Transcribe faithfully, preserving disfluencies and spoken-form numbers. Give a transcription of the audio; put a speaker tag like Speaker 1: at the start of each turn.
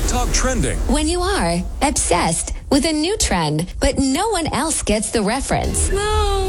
Speaker 1: TikTok trending.
Speaker 2: When you are obsessed with a new trend, but no one else gets the reference.
Speaker 3: No.